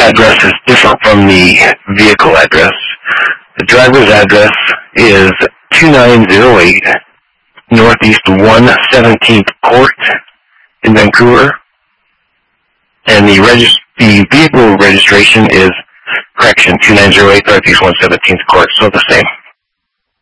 address is different from the vehicle address. The driver's address is 2908 Northeast 117th Court in Vancouver, and the vehicle registration is, correction, 2908 Northeast 117th Court, so the same.